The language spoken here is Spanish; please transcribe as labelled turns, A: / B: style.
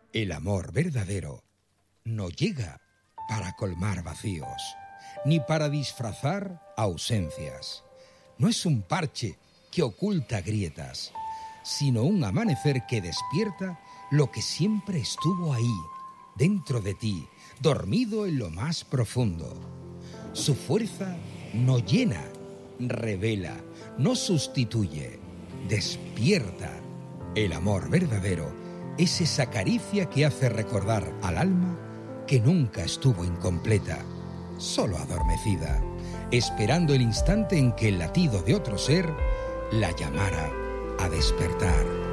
A: El amor verdadero no llega para colmar vacíos, ni para disfrazar ausencias. No es un parche que oculta grietas, sino un amanecer que despierta lo que siempre estuvo ahí, dentro de ti, dormido en lo más profundo. Su fuerza no llena, revela, no sustituye, despierta. El amor verdadero es esa caricia que hace recordar al alma que nunca estuvo incompleta, solo adormecida, esperando el instante en que el latido de otro ser la llamara a despertar.